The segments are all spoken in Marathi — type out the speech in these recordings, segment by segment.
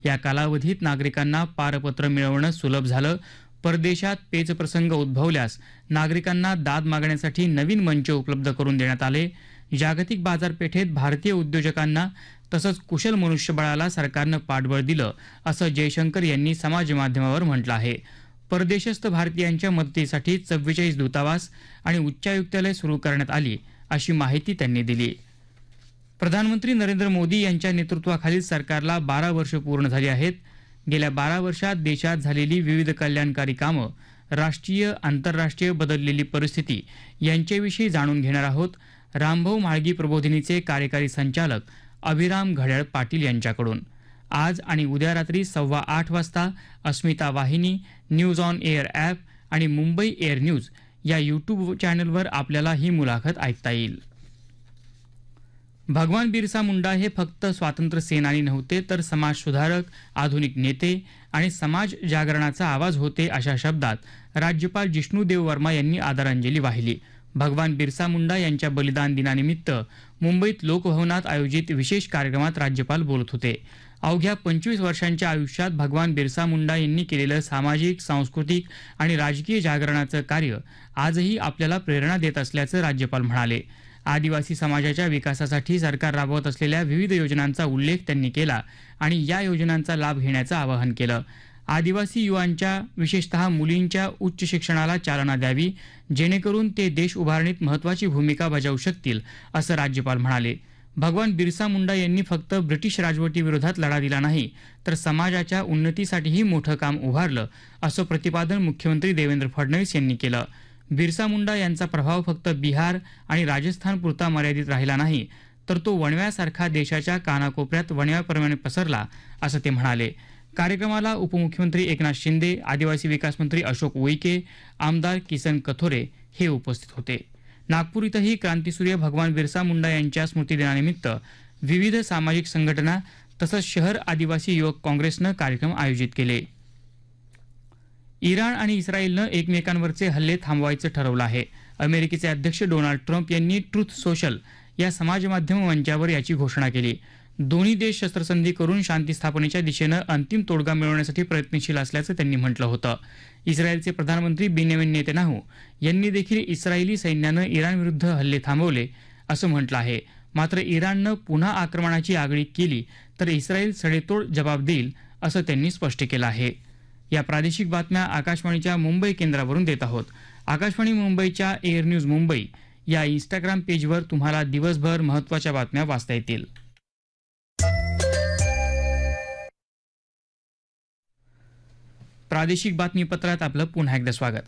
या कालावधीत नागरिकांना पारपत्र मिळवणं सुलभ झालं. परदेशात पेचप्रसंग उद्भवल्यास नागरिकांना दाद मागण्यासाठी नवीन मंच उपलब्ध करून देण्यात आले. जागतिक बाजारपेठेत भारतीय उद्योजकांना तसंच कुशल मनुष्यबळाला सरकारनं पाठबळ दिलं, असं जयशंकर यांनी समाज माध्यमावर म्हटलं आहे. परदेशस्थ भारतीयांच्या मदतीसाठी 44 दूतावास आणि उच्चायुक्तालय सुरू करण्यात आली, अशी माहिती त्यांनी दिली. प्रधानमंत्री नरेंद्र मोदी यांच्या नेतृत्वाखालील सरकारला 12 वर्ष पूर्ण झाली आहेत. गेल्या 12 वर्षात देशात झालेली विविध कल्याणकारी कामं, राष्ट्रीय आंतरराष्ट्रीय बदललेली परिस्थिती यांच्याविषयी जाणून घेणार आहोत. रामभाऊ म्हाळगी प्रबोधिनीचे कार्यकारी संचालक अभिराम घड्याळ पाटील यांच्याकडून. आज आणि उद्या रात्री 8:15 वाजता अस्मिता वाहिनी, न्यूज ऑन एअर ॲप आणि मुंबई एअर न्यूज या यूट्यूब चॅनलवर आपल्याला ही मुलाखत ऐकता येईल. भगवान बिरसा मुंडा हे फक्त स्वातंत्र्य सेनानी नव्हते, तर समाजसुधारक, आधुनिक नेते आणि समाज जागरणाचा आवाज होते, अशा शब्दात राज्यपाल जिष्णुदेव वर्मा यांनी आदरांजली वाहिली. भगवान बिरसा मुंडा यांच्या बलिदान दिनानिमित्त मुंबईत लोकभवनात आयोजित विशेष कार्यक्रमात राज्यपाल बोलत होते. अवघ्या 25 वर्षांच्या आयुष्यात भगवान बिरसा मुंडा यांनी केलेलं सामाजिक, सांस्कृतिक आणि राजकीय जागरणाचं कार्य आजही आपल्याला प्रेरणा देत असल्याचं राज्यपाल म्हणाले. आदिवासी समाजाच्या विकासासाठी सरकार राबवत असलेल्या विविध योजनांचा उल्लेख त्यांनी केला आणि या योजनांचा लाभ घेण्याचं आवाहन केलं. आदिवासी युवांच्या, विशेषतः मुलींच्या उच्च शिक्षणाला चालना द्यावी, जेणेकरून ते देश उभारणीत महत्त्वाची भूमिका बजावू शकतील, असं राज्यपाल म्हणाले. भगवान बिरसा मुंडा यांनी फक्त ब्रिटिश राजवटीविरोधात लढा दिला नाही, तर समाजाच्या उन्नतीसाठीही मोठं काम उभारलं, असं प्रतिपादन मुख्यमंत्री देवेंद्र फडणवीस यांनी केलं. बिरसा मुंडा यांचा प्रभाव फक्त बिहार आणि राजस्थानपुरता मर्यादित राहिला नाही, तर तो वणव्यासारखा देशाच्या कानाकोपऱ्यात वणव्याप्रमाणे पसरला, असं ते म्हणाले. कार्यक्रमाला उपमुख्यमंत्री एकनाथ शिंदे, आदिवासी विकास मंत्री अशोक उईके, आमदार किसन कथोरे हे उपस्थित होते. नागपूर इथंही क्रांतीसूर्य भगवान बिरसा मुंडा यांच्या स्मृतिदिनानिमित्त विविध सामाजिक संघटना तसंच शहर आदिवासी युवक काँग्रेसनं कार्यक्रम आयोजित केले. इराण आणि इस्रायलनं एकमेकांवरचे हल्ले थांबवायचं ठरवलं आहे. अमेरिकेचे अध्यक्ष डोनाल्ड ट्रम्प यांनी ट्रुथ सोशल या समाजमाध्यम मंचावर याची घोषणा केली. दोन्ही देश शस्त्रसंधी करून शांती स्थापनेच्या दिशेनं अंतिम तोडगा मिळवण्यासाठी प्रयत्नशील असल्याचं त्यांनी म्हटलं होतं. इस्रायलचे प्रधानमंत्री बेंजामिन नेतन्याहू यांनी देखील इस्रायली सैन्यानं इराणविरुद्ध हल्ले थांबवले, असं म्हटलं आहे. मात्र इराणनं पुन्हा आक्रमणाची आगळीक केली तर इस्रायल सडेतोड जबाब देईल, असं त्यांनी स्पष्ट केलं आहे. या प्रादेशिक बातम्या आकाशवाणीच्या मुंबई केंद्रावरून देत आहोत. आकाशवाणी मुंबईच्या एअर न्यूज मुंबई या इंस्टाग्राम पेजवर तुम्हाला दिवसभर महत्त्वाच्या बातम्या वाचता येतील. प्रादेशिक बातमीपत्रात आपलं पुन्हा एकदा स्वागत.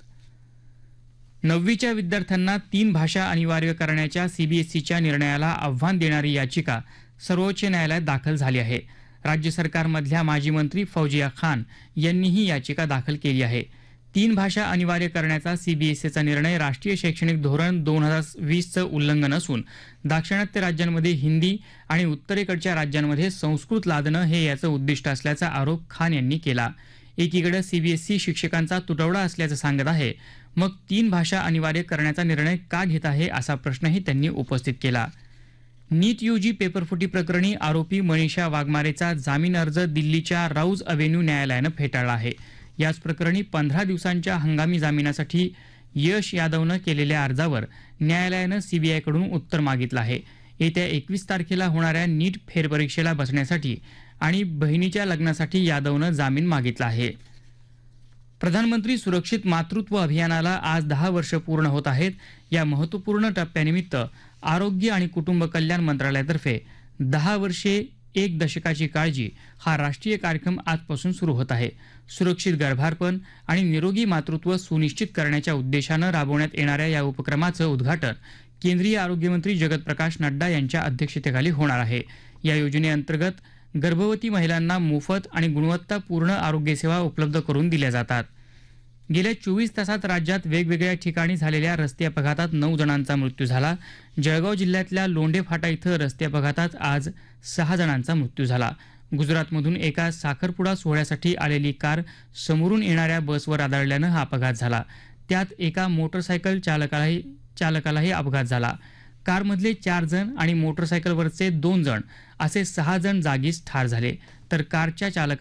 9वीच्या विद्यार्थ्यांना 3 भाषा अनिवार्य करण्याच्या सीबीएसईच्या निर्णयाला आव्हान देणारी याचिका सर्वोच्च न्यायालयात दाखल झाली आहे. राज्य सरकारमधल्या माजी मंत्री फौजिया खान यांनी ही याचिका दाखल केली आहे. 3 भाषा अनिवार्य करण्याचा सीबीएसईचा निर्णय राष्ट्रीय शैक्षणिक धोरण 2020चं उल्लंघन असून दाक्षिणात्य राज्यांमध्ये हिंदी आणि उत्तरेकडच्या राज्यांमध्ये संस्कृत लादणं हे याचं उद्दिष्ट असल्याचा आरोप खान यांनी केला. एकीकडे सीबीएसई शिक्षकांचा तुटवडा असल्याचं सांगत आहे, मग 3 भाषा अनिवार्य करण्याचा निर्णय का घेत आहे, असा प्रश्नही त्यांनी उपस्थित केला. नीट यूजी पेपरफुटी प्रकरणी आरोपी मनीषा वाघमारेचा जामीन अर्ज दिल्लीच्या राऊज अव्हेन्यू न्यायालयानं फेटाळला आहे. याच प्रकरणी 15 दिवसांच्या हंगामी जामिनासाठी यश यादवनं केलेल्या अर्जावर न्यायालयानं सीबीआयकडून उत्तर मागितलं आहे. येत्या 21 तारखेला होणाऱ्या नीट फेरपरीक्षेला बसण्यासाठी आणि बहिणीच्या लग्नासाठी यादवनं जामीन मागितला आहे. प्रधानमंत्री सुरक्षित मातृत्व अभियानाला आज 10 वर्ष पूर्ण होत आहेत. या महत्त्वपूर्ण टप्प्यानिमित्त आरोग्य आणि कुटुंब कल्याण मंत्रालयातर्फे 10 वर्षे 1 दशकाची काळजी हा राष्ट्रीय कार्यक्रम आजपासून सुरू होत आहे. सुरक्षित गर्भारपण आणि निरोगी मातृत्व सुनिश्चित करण्याच्या उद्देशानं राबवण्यात येणाऱ्या या उपक्रमाचं उद्घाटन केंद्रीय आरोग्यमंत्री जगत प्रकाश नड्डा यांच्या अध्यक्षतेखाली होणार आहे. या योजनेअंतर्गत गर्भवती महिलांना मोफत आणि गुणवत्तापूर्ण आरोग्यसेवा उपलब्ध करून दिल्या जातात. गेल्या 24 तासात राज्यात वेगवेगळ्या ठिकाणी झालेल्या रस्ते अपघातात 9 जणांचा मृत्यू झाला. जळगाव जिल्ह्यातल्या लोंढे फाटा इथं रस्ते अपघातात आज 6 जणांचा मृत्यू झाला. गुजरातमधून एका साखरपुडा सोहळ्यासाठी आलेली कार समोरून येणाऱ्या बसवर आदळल्यानं हा अपघात झाला. त्यात एका मोटरसायकल चालकालाही अपघात झाला. कारमधले 4 जण आणि मोटरसायकलवरचे 2 जण असे 6 जण जागीच ठार झाले, तर कारच्या चालकाला